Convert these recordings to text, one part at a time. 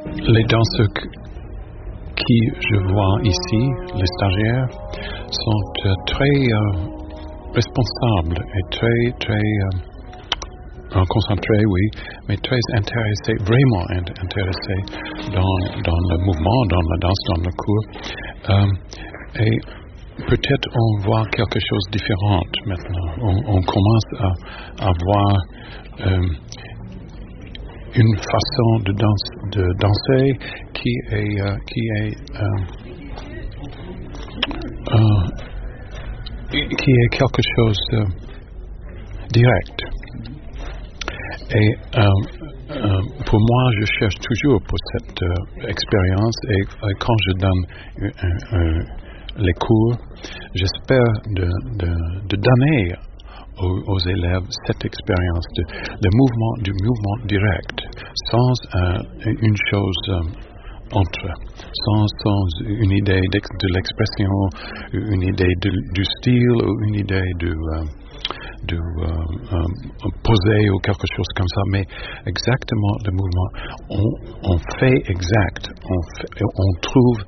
Les danseurs qui je vois ici, les stagiaires, sont très responsables et très concentrés, oui, mais très intéressés, vraiment intéressés dans le mouvement, dans la danse, dans le cours. Et peut-être on voit quelque chose de différent maintenant. On commence à voir une façon de danser qui est quelque chose de direct. Et pour moi, je cherche toujours pour cette expérience et quand je donne les cours, j'espère de donner aux élèves cette expérience du mouvement direct, sans une chose entre, sans une idée de l'expression, une idée du style ou une idée de poser ou quelque chose comme ça, mais exactement le mouvement. On fait exact, on trouve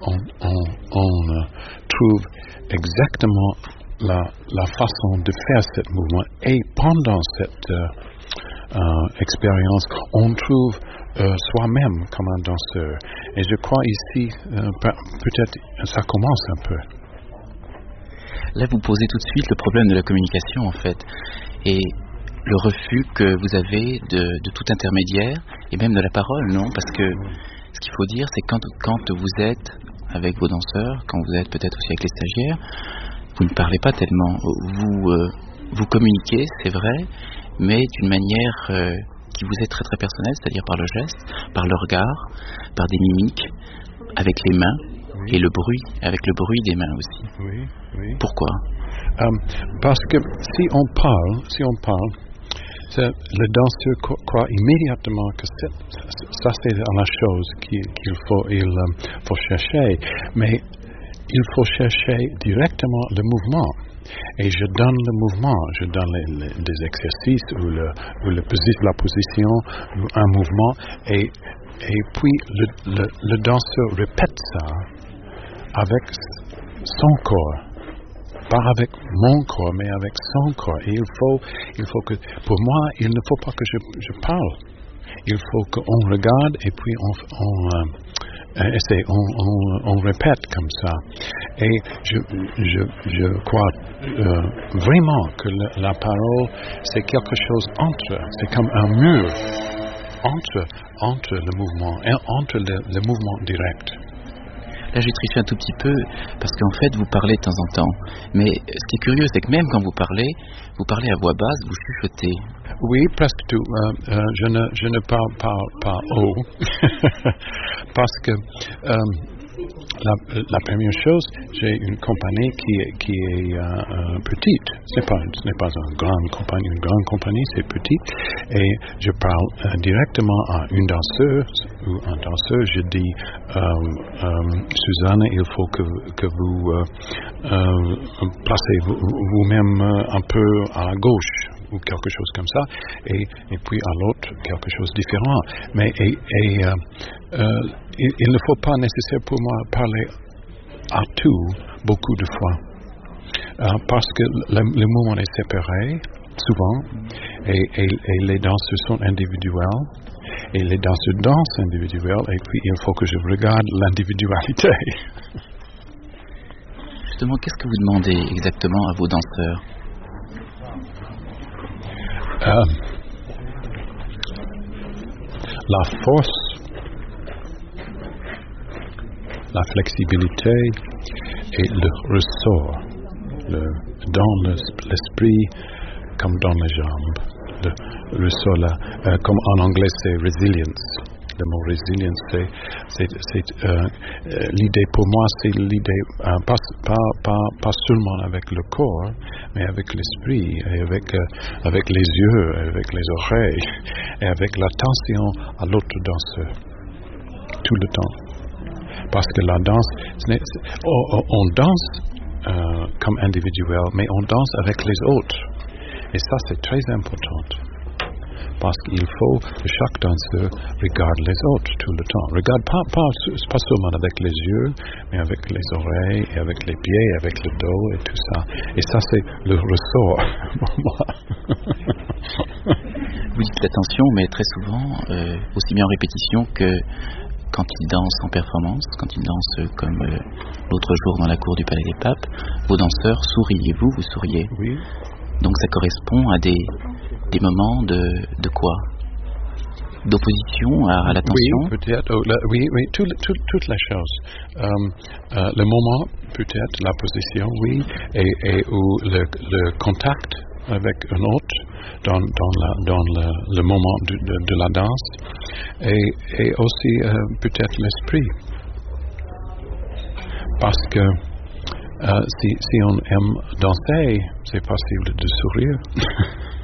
exactement la façon de faire ce mouvement, et pendant cette expérience, on trouve soi-même comme un danseur. Et je crois ici, peut-être ça commence un peu. Là, vous posez tout de suite le problème de la communication, en fait, et le refus que vous avez de tout intermédiaire, et même de la parole, non? Parce que ce qu'il faut dire, c'est quand vous êtes avec vos danseurs, quand vous êtes peut-être aussi avec les stagiaires, vous ne parlez pas tellement. Vous communiquez, c'est vrai, mais d'une manière qui vous est très très personnelle, c'est-à-dire par le geste, par le regard, par des mimiques, avec les mains, et le bruit, avec le bruit des mains aussi. Oui. Pourquoi? Parce que si on parle, le danseur croit immédiatement que ça c'est la chose qu'il faut chercher, mais il faut chercher directement le mouvement. Et je donne le mouvement, je donne des exercices ou la position ou un mouvement, et puis le danseur répète ça avec son corps. Pas avec mon corps, mais avec son corps. Et il faut que, pour moi, il ne faut pas que je parle. Il faut qu'on regarde et puis on répète comme ça. Et je crois vraiment que la parole, c'est quelque chose c'est comme un mur entre le mouvement et entre le mouvement direct. Là, j'ai triché un tout petit peu, parce qu'en fait, vous parlez de temps en temps. Mais ce qui est curieux, c'est que même quand vous parlez à voix basse, vous chuchotez. Oui, presque tout. Je ne parle pas haut, parce que la première chose, j'ai une compagnie qui est petite. Ce n'est pas une grande compagnie, c'est petit. Et je parle directement à une danseuse ou un danseur. Je dis, Suzanne, il faut que vous placez vous-même un peu à gauche, ou quelque chose comme ça, et puis à l'autre, quelque chose de différent. Mais il ne faut pas nécessairement pour moi parler à tout beaucoup de fois, parce que le mouvement est séparé, souvent, et les danseurs sont individuels, et les danseurs dansent individuels, et puis il faut que je regarde l'individualité. Justement, qu'est-ce que vous demandez exactement à vos danseurs? La force, la flexibilité et le ressort dans l'esprit comme dans les jambes. Le ressort là, comme en anglais c'est resilience. Le mot résilience, c'est l'idée pour moi, c'est l'idée pas seulement avec le corps, mais avec l'esprit, et avec les yeux, avec les oreilles, et avec l'attention à l'autre danseur tout le temps. Parce que la danse, on danse comme individuel, mais on danse avec les autres, et ça c'est très important. parce qu'il faut que chaque danseur regarde les autres tout le temps. Regarde pas seulement avec les yeux, mais avec les oreilles, et avec les pieds, avec le dos et tout ça. Et ça, c'est le ressort pour moi. Vous dites l'attention, mais très souvent, aussi bien en répétition que quand ils dansent en performance, quand ils dansent comme l'autre jour dans la cour du Palais des Papes, vos danseurs sourient et vous souriez. Oui. Donc ça correspond à des moments de quoi? D'opposition à l'attention? Oui, peut-être. Oui, toute la chose. Le moment, peut-être, la position, oui, et où le contact avec un autre dans le moment de la danse, et aussi peut-être l'esprit. Parce que si on aime danser, c'est possible de sourire.